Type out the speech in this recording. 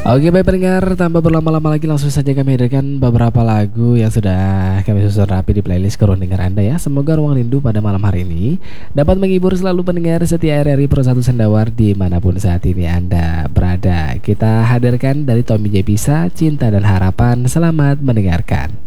Oke baik pendengar, tanpa berlama-lama lagi langsung saja kami hadirkan beberapa lagu yang sudah kami susun rapi di playlist ke ruang dengar Anda ya. Semoga Ruang Rindu pada malam hari ini dapat menghibur selalu pendengar setia RRI Pro 1 Sendawar dimanapun saat ini Anda berada. Kita hadirkan dari Tommy J Pisa, Cinta dan Harapan. Selamat mendengarkan.